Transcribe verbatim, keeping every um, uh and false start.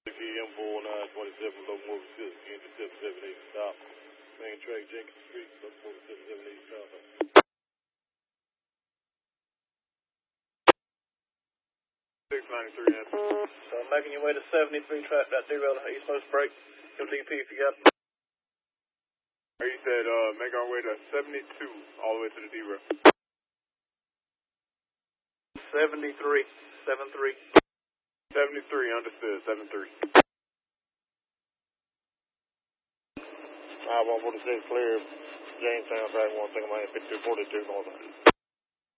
P M four nine twenty-seven, locomotive six, engine seven seven eight, stop. Main track, Jenkins Street, locomotive seven seven eight, stop. six ninety-three, answer. So making your way to seventy-three, track that derailed eastmost break. Your D P if you got it. You said, uh, make our way to seventy-two, all the way to the derail. seventy-three, seven three. seventy-three, understood, seven three. I one forty-six, clear, Jamestown, track one, second lane, fifty-two forty-two, north.